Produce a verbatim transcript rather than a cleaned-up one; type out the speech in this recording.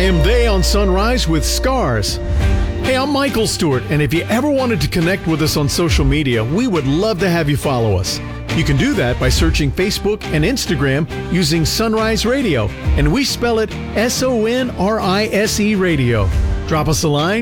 am They on Sunrise with Scars. Hey, I'm Michael Stewart, and if you ever wanted to connect with us on social media, we would love to have you follow us. You can do that by searching Facebook and Instagram using Sunrise Radio, and we spell it S O N R I S E Radio. Drop us a line.